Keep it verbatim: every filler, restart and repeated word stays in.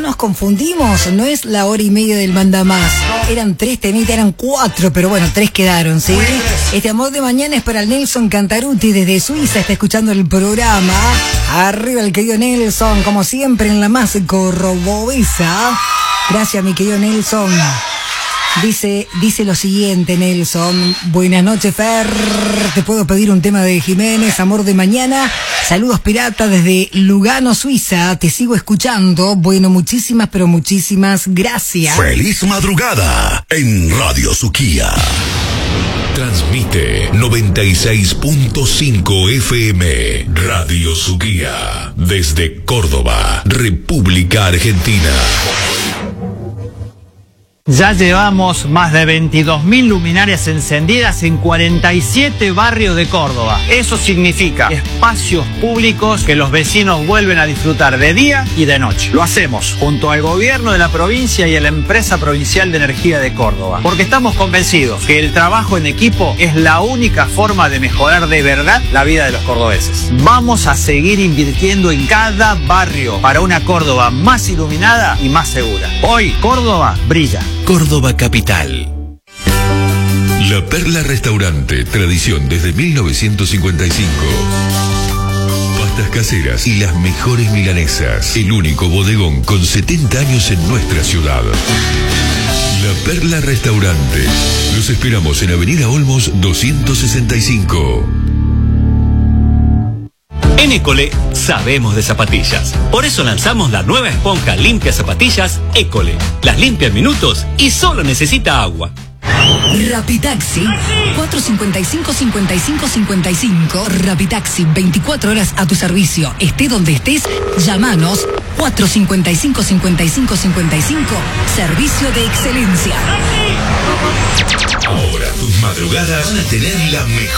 nos confundimos, no es la hora y media del mandamás. Eran tres temitas, eran cuatro, pero bueno, tres quedaron, ¿sí? Este amor de mañana es para el Nelson Cantaruti desde Suiza, está escuchando el programa. Arriba el querido Nelson, como siempre en la más cordobesa. Gracias, mi querido Nelson. Dice, dice lo siguiente, Nelson. Buenas noches, Fer. Te puedo pedir un tema de Jiménez, Amor de Mañana. Saludos, pirata, desde Lugano, Suiza. Te sigo escuchando. Bueno, muchísimas, pero muchísimas gracias. Feliz madrugada en Radio Suquía. Transmite noventa y seis punto cinco F M. Radio Suquía. Desde Córdoba, República Argentina. Ya llevamos más de veintidós mil luminarias encendidas en cuarenta y siete barrios de Córdoba. Eso significa espacios públicos que los vecinos vuelven a disfrutar de día y de noche. Lo hacemos junto al gobierno de la provincia y a la empresa provincial de energía de Córdoba, porque estamos convencidos que el trabajo en equipo es la única forma de mejorar de verdad la vida de los cordobeses. Vamos a seguir invirtiendo en cada barrio para una Córdoba más iluminada y más segura. Hoy Córdoba brilla. Córdoba Capital. La Perla Restaurante, tradición desde mil novecientos cincuenta y cinco. Pastas caseras y las mejores milanesas. El único bodegón con setenta años en nuestra ciudad. La Perla Restaurante. Los esperamos en Avenida Olmos doscientos sesenta y cinco. En École sabemos de zapatillas. Por eso lanzamos la nueva esponja limpia zapatillas École. Las limpia en minutos y solo necesita agua. Rapitaxi, cuatro cinco cinco, cinco cinco cinco cinco. Rapitaxi, veinticuatro horas a tu servicio. Esté donde estés, llámanos. cuatro cinco cinco, cinco cinco cinco cinco. Servicio de excelencia. Ahora tus madrugadas van a tener la mejor